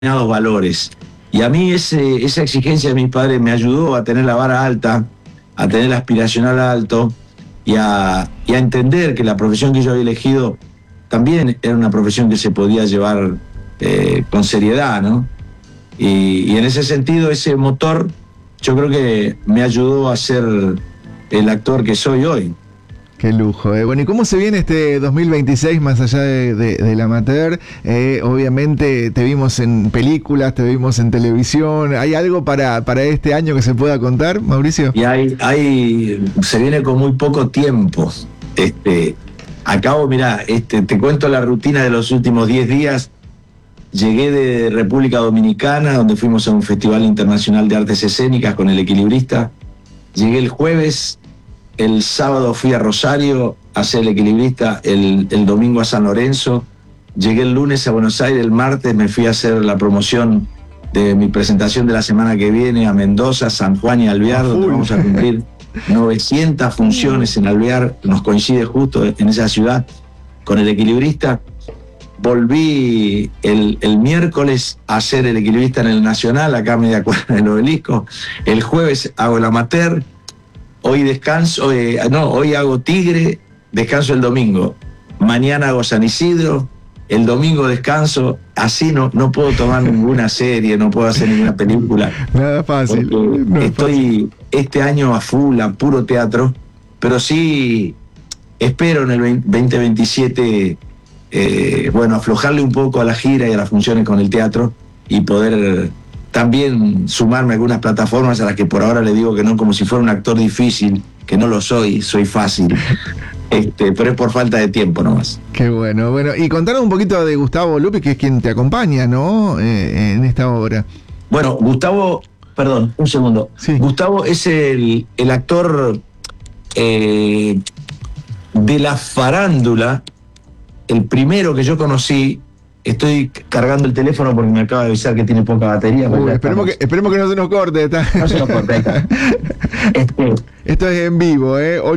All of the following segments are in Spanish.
determinados valores. Y a mí esa exigencia de mis padres me ayudó a tener la vara alta, a tener el aspiracional alto y a entender que la profesión que yo había elegido también era una profesión que se podía llevar con seriedad, ¿no? Y en ese sentido, ese motor yo creo que me ayudó a ser el actor que soy hoy. Qué lujo. Bueno, ¿y cómo se viene este 2026 más allá del amateur? Obviamente te vimos en películas, te vimos en televisión. ¿Hay algo para este año que se pueda contar, Mauricio? Y se viene con muy poco tiempo. Te cuento la rutina de los últimos 10 días. Llegué de República Dominicana, donde fuimos a un Festival Internacional de Artes Escénicas con El Equilibrista. Llegué el jueves. El sábado fui a Rosario a ser El Equilibrista, el domingo a San Lorenzo, llegué el lunes a Buenos Aires, el martes me fui a hacer la promoción de mi presentación de la semana que viene a Mendoza, San Juan y Alvear, donde vamos a cumplir 900 funciones en Alvear, nos coincide justo en esa ciudad con El Equilibrista. Volví el miércoles a hacer El Equilibrista en el Nacional, acá a media cuadra del Obelisco. El jueves hago el amateur. Hoy descanso, hoy hago Tigre, descanso el domingo. Mañana hago San Isidro, el domingo descanso. Así no puedo tomar ninguna serie, no puedo hacer ninguna película. Nada fácil. Estoy este año a full, a puro teatro, pero sí espero en el 2027, aflojarle un poco a la gira y a las funciones con el teatro y poder también sumarme a algunas plataformas a las que por ahora le digo que no, como si fuera un actor difícil, que no lo soy fácil. Pero es por falta de tiempo nomás. Qué bueno. Bueno, y contanos un poquito de Gustavo Lupi, que es quien te acompaña, ¿no? En esta obra. Bueno, Gustavo, perdón, un segundo. Sí. Gustavo es el actor de la farándula, el primero que yo conocí. Estoy cargando el teléfono porque me acaba de avisar que tiene poca batería. Esperemos que no se nos corte. No se nos corte. Esto es en vivo,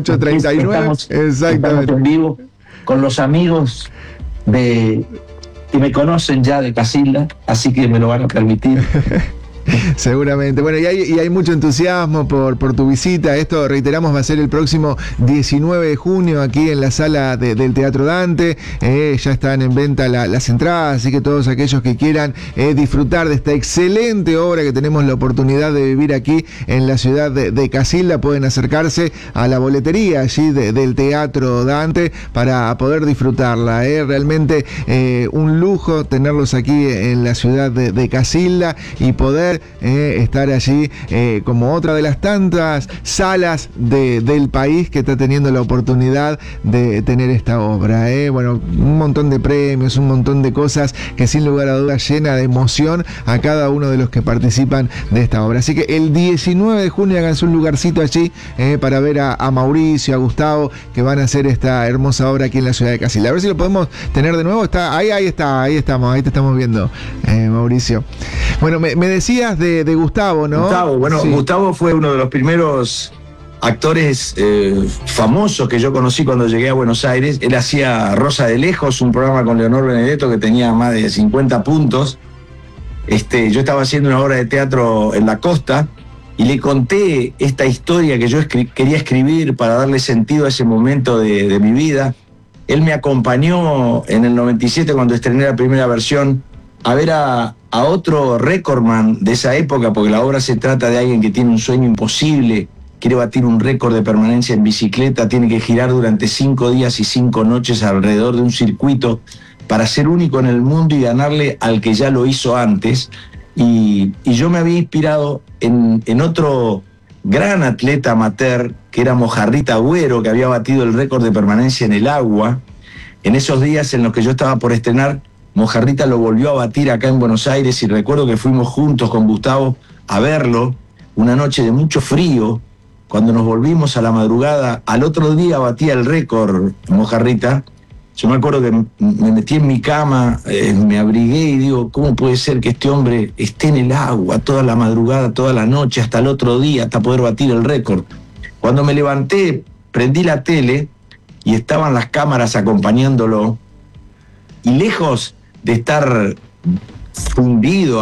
8:39. Estamos en vivo con los amigos que me conocen ya de Casilda, así que me lo van a permitir. Seguramente. Bueno, y hay mucho entusiasmo por tu visita. Esto, reiteramos, va a ser el próximo 19 de junio aquí en la sala del Teatro Dante. Ya están en venta las entradas, así que todos aquellos que quieran disfrutar de esta excelente obra que tenemos la oportunidad de vivir aquí en la ciudad de Casilda pueden acercarse a la boletería allí del Teatro Dante para poder disfrutarla. Realmente un lujo tenerlos aquí en la ciudad de Casilda y poder estar allí como otra de las tantas salas del país que está teniendo la oportunidad de tener esta obra. Bueno, un montón de premios, un montón de cosas que sin lugar a dudas llena de emoción a cada uno de los que participan de esta obra. Así que el 19 de junio háganse un lugarcito allí para ver a Mauricio, a Gustavo, que van a hacer esta hermosa obra aquí en la ciudad de Casilda. A ver si lo podemos tener de nuevo. Ahí estamos, ahí te estamos viendo, Mauricio. Bueno, me decías de Gustavo, ¿no? Sí. Gustavo fue uno de los primeros actores famosos que yo conocí cuando llegué a Buenos Aires. Él hacía Rosa de Lejos, un programa con Leonor Benedetto que tenía más de 50 puntos. Yo estaba haciendo una obra de teatro en la costa y le conté esta historia que yo quería escribir para darle sentido a ese momento de mi vida. Él me acompañó en el 97 cuando estrené la primera versión a ver a otro recordman de esa época, porque la obra se trata de alguien que tiene un sueño imposible, quiere batir un récord de permanencia en bicicleta, tiene que girar durante 5 días y 5 noches alrededor de un circuito para ser único en el mundo y ganarle al que ya lo hizo antes. Y yo me había inspirado en otro gran atleta amateur, que era Mojarrita Agüero, que había batido el récord de permanencia en el agua. En esos días en los que yo estaba por estrenar, Mojarrita lo volvió a batir acá en Buenos Aires y recuerdo que fuimos juntos con Gustavo a verlo una noche de mucho frío. Cuando nos volvimos a la madrugada, al otro día batía el récord Mojarrita. Yo me acuerdo que me metí en mi cama, me abrigué y digo, ¿cómo puede ser que este hombre esté en el agua toda la madrugada, toda la noche, hasta el otro día, hasta poder batir el récord? Cuando me levanté, prendí la tele y estaban las cámaras acompañándolo. Y lejos de estar fundido